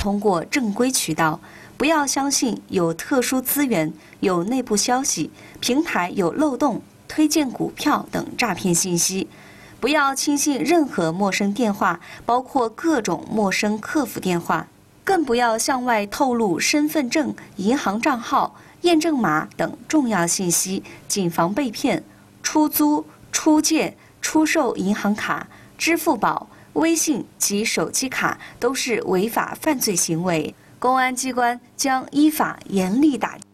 通过正规渠道，不要相信有特殊资源、有内部消息、平台有漏洞、推荐股票等诈骗信息。不要轻信任何陌生电话，包括各种陌生客服电话。更不要向外透露身份证、银行账号、验证码等重要信息，谨防被骗。出租、出借、出售银行卡、支付宝、微信及手机卡都是违法犯罪行为，公安机关将依法严厉打击。